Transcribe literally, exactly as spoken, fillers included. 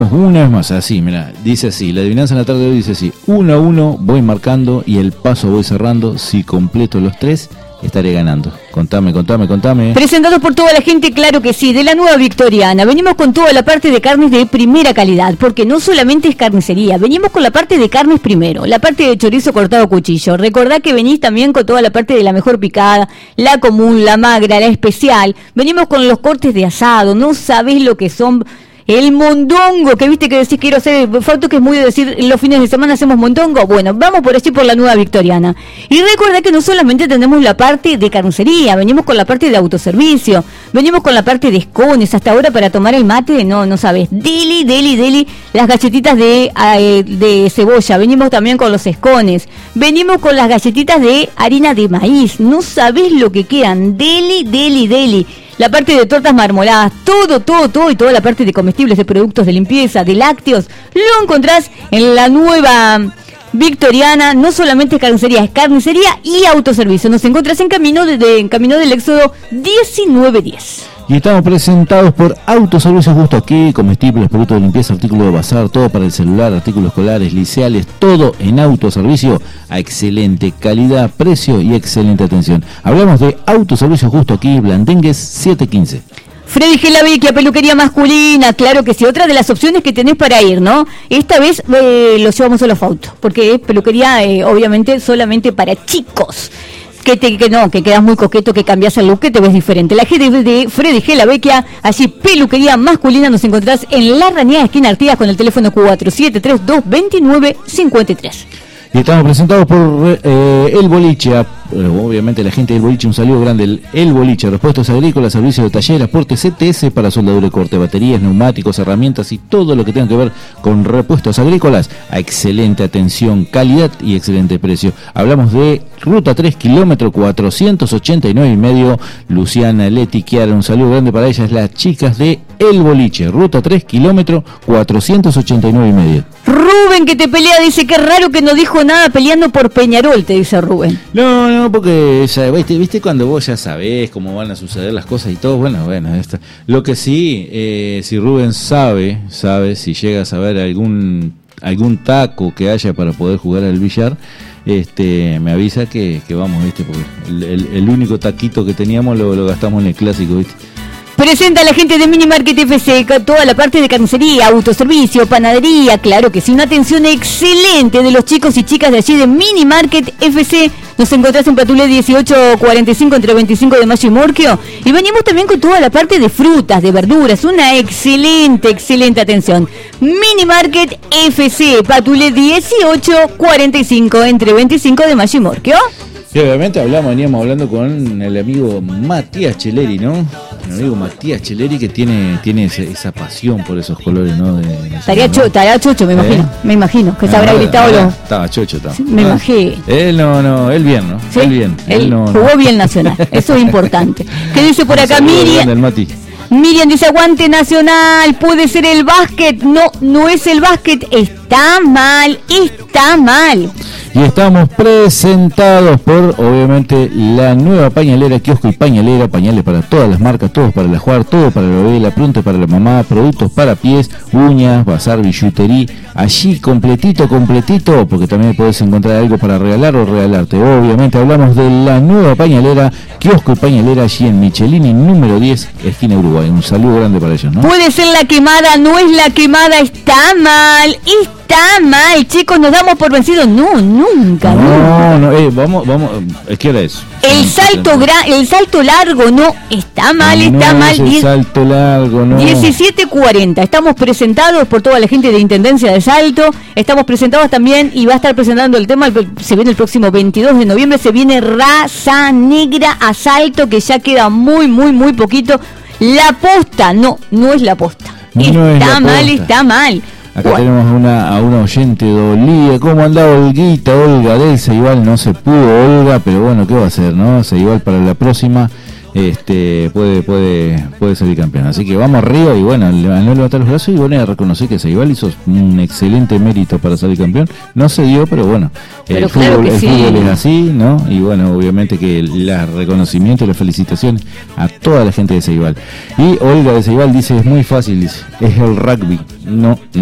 Una vez más, así, mira, dice así, la adivinanza en la tarde de hoy dice así: uno a uno voy marcando y el paso voy cerrando, si completo los tres estaré ganando. Contame, contame, contame. Presentados por toda la gente, claro que sí, de la Nueva Victoriana. Venimos con toda la parte de carnes de primera calidad, porque no solamente es carnicería, venimos con la parte de carnes primero, la parte de chorizo cortado a cuchillo. Recordá que venís también con toda la parte de la mejor picada, la común, la magra, la especial. Venimos con los cortes de asado, no sabés lo que son. El mondongo, que viste que decís quiero hacer, falta que es muy de decir los fines de semana hacemos mondongo. Bueno, vamos por allí por la Nueva Victoriana. Y recuerda que no solamente tenemos la parte de carnicería, venimos con la parte de autoservicio, venimos con la parte de escones, hasta ahora para tomar el mate, no, no sabes, deli, deli, deli, las galletitas de, eh, de cebolla, venimos también con los escones, venimos con las galletitas de harina de maíz, no sabés lo que quedan, deli, deli, deli. La parte de tortas marmoladas, todo, todo, todo y toda la parte de comestibles, de productos de limpieza, de lácteos, lo encontrás en la Nueva Victoriana. No solamente es carnicería, es carnicería y autoservicio. Nos encontrás en camino, de, de, en camino del Éxodo diecinueve diez. Y estamos presentados por Autoservicios Justo Aquí, comestibles, productos de limpieza, artículos de bazar, todo para el celular, artículos escolares, liceales, todo en autoservicio a excelente calidad, precio y excelente atención. Hablamos de Autoservicios Justo Aquí, Blandengues setecientos quince. Freddy Gelavecchia, peluquería masculina, claro que sí, otra de las opciones que tenés para ir, ¿no? Esta vez eh, lo llevamos a los autos, porque es peluquería eh, obviamente solamente para chicos. Que, te, que no, que quedas muy coqueto, que cambias el look, que te ves diferente. La gente de Freddy Gelavecchia, allí peluquería masculina, nos encontrás en La Rañada, esquina Artigas, con el teléfono cuatro siete tres dos dos nueve cinco tres. Y estamos presentados por eh, El Boliche, eh, obviamente la gente del Boliche, un saludo grande. El, el Boliche, repuestos agrícolas, servicio de taller, aporte C T S para soldadura y corte, baterías, neumáticos, herramientas y todo lo que tenga que ver con repuestos agrícolas a excelente atención, calidad y excelente precio. Hablamos de Ruta tres, kilómetro cuatrocientos ochenta y nueve y medio. Luciana, Leti, Kiara, un saludo grande para ellas, las chicas de El Boliche, Ruta tres, kilómetro cuatrocientos ochenta y nueve y medio. Rubén, que te pelea, dice que raro que no dijo nada peleando por Peñarol, te dice Rubén. No, no, porque ya, ¿viste, viste cuando vos ya sabés cómo van a suceder las cosas y todo, bueno, bueno, esto. Lo que sí, eh, si Rubén sabe, sabe, si llega a saber algún algún taco que haya para poder jugar al billar, este, me avisa que, que vamos, viste, porque el, el, el único taquito que teníamos lo, lo gastamos en el clásico, viste. Presenta a la gente de Mini Market F C, toda la parte de carnicería, autoservicio, panadería, claro que sí, una atención excelente de los chicos y chicas de allí de Mini Market F C. Nos encontrás en Patulé dieciocho cuarenta y cinco entre veinticinco de mayo y Morquio. Y venimos también con toda la parte de frutas, de verduras, una excelente, excelente atención. Mini Market F C, Patulé dieciocho cuarenta y cinco entre veinticinco de mayo y Morquio. Y obviamente hablamos, veníamos hablando con el amigo Matías Cheleri, ¿no? El amigo Matías Cheleri que tiene tiene ese, esa pasión por esos colores, ¿no? De, de estaría, cho, estaría chocho, me imagino, ¿Eh? me imagino, que se habrá gritado lo... Estaba chocho, estaba. Sí, me imagino. Él no, no, él bien, ¿no? ¿Sí? Él bien. Él, él no, jugó no. bien Nacional, eso es importante. ¿Qué dice por acá Miriam? Miriam dice, aguante Nacional, puede ser el básquet. No, no es el básquet, está mal, está mal. Y estamos presentados por, obviamente, la nueva pañalera, kiosco y pañalera, pañales para todas las marcas, todos para el ajuar, todo para el bebé, la plunta para la mamá, productos para pies, uñas, bazar, billutería, allí completito, completito, porque también podés encontrar algo para regalar o regalarte. Obviamente hablamos de la nueva pañalera, kiosco y pañalera, allí en Michelini, número diez, esquina Uruguay. Un saludo grande para ellos, ¿no? Puede ser la quemada, no es la quemada, está mal, está mal, chicos, nos damos por vencidos. No, nunca, no, nunca. No, eh, vamos, vamos, ¿qué hora es? El salto gra- el salto largo, no, está mal, no está es mal. El Die- salto largo, no. diecisiete cuarenta, estamos presentados por toda la gente de Intendencia de Salto, estamos presentados también y va a estar presentando el tema, se viene el próximo veintidós de noviembre, se viene Raza Negra a Salto, que ya queda muy, muy, muy poquito. La posta, no, no es la posta. No está es la mal, posta. está mal. Acá bueno. tenemos una, a una oyente dolida. ¿Cómo andaba Olguita? Olga del Ceibal no se pudo, Olga, pero bueno, ¿qué va a hacer, no? Ceibal para la próxima. este puede puede puede salir campeón. Así que vamos arriba y bueno, no levantar los brazos y bueno, a reconocer que Ceibal hizo un excelente mérito para salir campeón. No se dio, pero bueno, pero el, claro fútbol, que el sí. fútbol es así, ¿no? Y bueno, obviamente que el reconocimiento y las felicitaciones a toda la gente de Ceibal. Y Olga de Ceibal dice, es muy fácil, dice, es el rugby, no